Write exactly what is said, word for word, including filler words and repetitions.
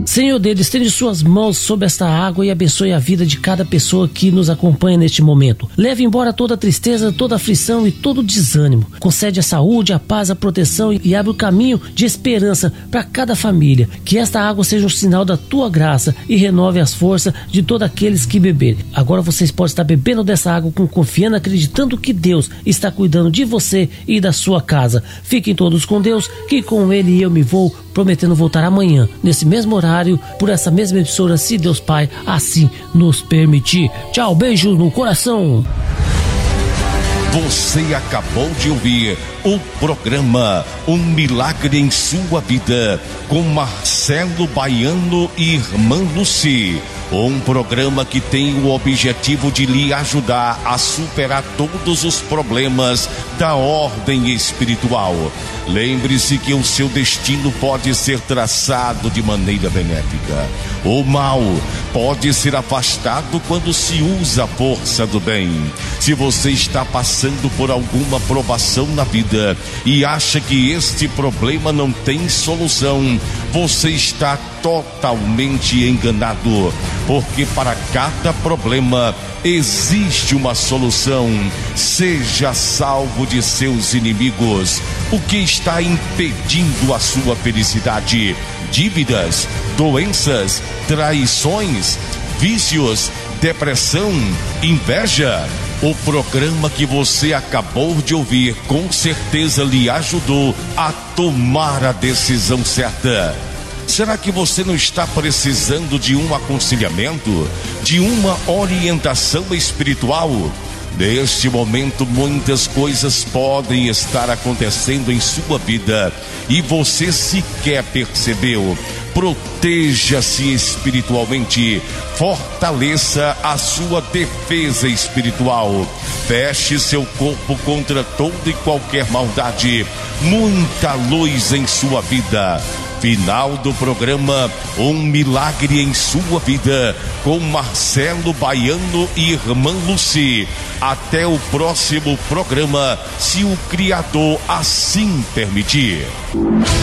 Senhor Deus, estende suas mãos sobre esta água e abençoe a vida de cada pessoa que nos acompanha neste momento. Leve embora toda a tristeza, toda a aflição e todo o desânimo. Concede a saúde, a paz, a proteção e abre o caminho de esperança para cada família. Que esta água seja um sinal da tua graça e renove as forças de todos aqueles que beberem. Agora vocês podem estar bebendo dessa água com confiança, acreditando que Deus está cuidando de você e da sua casa. Fiquem todos com Deus, que com Ele eu me vou, prometendo voltar amanhã, nesse mesmo horário, por essa mesma emissora, se Deus Pai assim nos permitir. Tchau, beijo no coração. Você acabou de ouvir o programa Um Milagre em Sua Vida, com Marcelo Baiano e Irmã Lucy. Um programa que tem o objetivo de lhe ajudar a superar todos os problemas da ordem espiritual. Lembre-se que o seu destino pode ser traçado de maneira benéfica. O mal pode ser afastado quando se usa a força do bem. Se você está passando por alguma provação na vida e acha que este problema não tem solução, você está totalmente enganado, porque para cada problema existe uma solução. Seja salvo de seus inimigos. O que está impedindo a sua felicidade? Dívidas, doenças, traições, vícios, depressão, inveja? O programa que você acabou de ouvir com certeza lhe ajudou a tomar a decisão certa. Será que você não está precisando de um aconselhamento, de uma orientação espiritual? Neste momento, muitas coisas podem estar acontecendo em sua vida e você sequer percebeu. Proteja-se espiritualmente, fortaleça a sua defesa espiritual, feche seu corpo contra toda e qualquer maldade, muita luz em sua vida. Final do programa Um Milagre em Sua Vida, com Marcelo Baiano e Irmã Lucy. Até o próximo programa, se o Criador assim permitir.